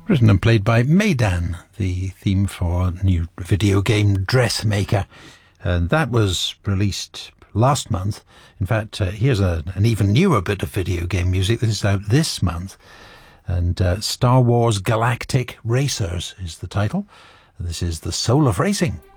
Written and played by Maydan, the theme for a new video game Dressmaker. And that was released last month. In fact, here's an even newer bit of video game music. This is out this month. And Star Wars Galactic Racers is the title. This is The Soul of Racing.